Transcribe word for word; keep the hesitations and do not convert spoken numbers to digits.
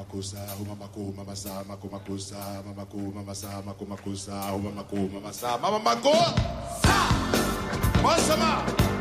makusa, uma maku, mama sa, maku makusa, mama maku, mama sa, maku makusa, uma maku, mama sa, mama maku. Sa! Mosama!